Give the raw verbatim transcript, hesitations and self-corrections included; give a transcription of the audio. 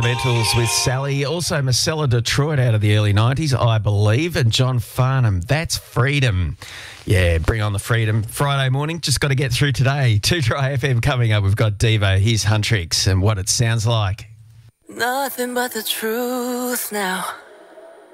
Fundamentals with Sally. Also, Marcella Detroit out of the early nineties, I believe, and John Farnham. That's Freedom. Yeah, bring on the freedom. Friday morning, just got to get through today. two Dry F M coming up. We've got Devo, his Huntrix, and what it sounds like. Nothing but the truth now.